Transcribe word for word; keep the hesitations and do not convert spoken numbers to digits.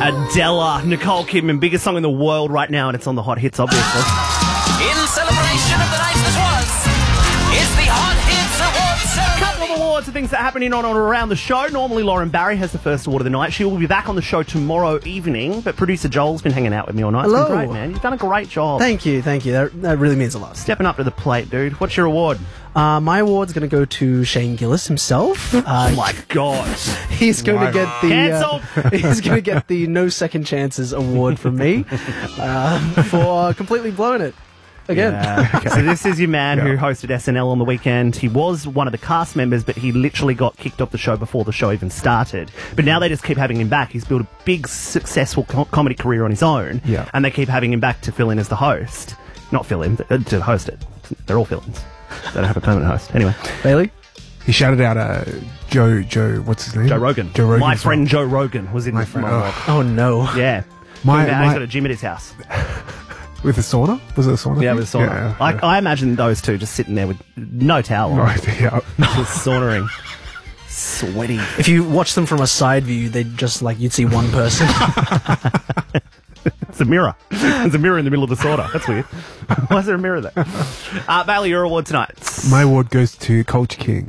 Adela, Nicole Kidman, biggest song in the world right now, and it's on the Hot Hits, obviously. In celebration of the night that was, it's the Hot Hits Awards ceremony. Couple of awards are things that are happening on and around the show. Normally, Lauren Barry has the first award of the night. She will be back on the show tomorrow evening, but producer Joel's been hanging out with me all night. It's Hello. been great, man. You've done a great job. Thank you, thank you. That, that really means a lot. Stepping up to the plate, dude. What's your award? Uh, my award's going to go to Shane Gillis himself. Uh, Oh my God. He's going to get the Cancelled. uh, he's going to get the No Second Chances award from me uh, for completely blowing it again. Yeah. Okay. So this is your man who hosted S N L on the weekend. He was one of the cast members, but he literally got kicked off the show before the show even started. But now they just keep having him back. He's built a big, successful co- comedy career on his own, Yeah. and they keep having him back to fill in as the host. Not fill in, uh, to host it. They're all fill-ins. They don't have a permanent host. Anyway, Bailey? He shouted out uh, Joe, Joe, what's his name? Joe Rogan. Joe Rogan. My friend Joe Rogan was in My this friend- monologue. Oh, no. Yeah. My- He's my- got a gym at his house. With a sauna? Was it a sauna? Yeah, thing? with a sauna. Yeah, I, yeah. I imagine those two just sitting there with no towel on. Right, yeah. Just saunering. Sweaty. If you watch them from a side view, they'd just like, you'd see one person. It's a mirror. There's a mirror in the middle of the sauna. That's weird. Why is there a mirror there? Uh, Bailey, your award tonight. My award goes to Culture King.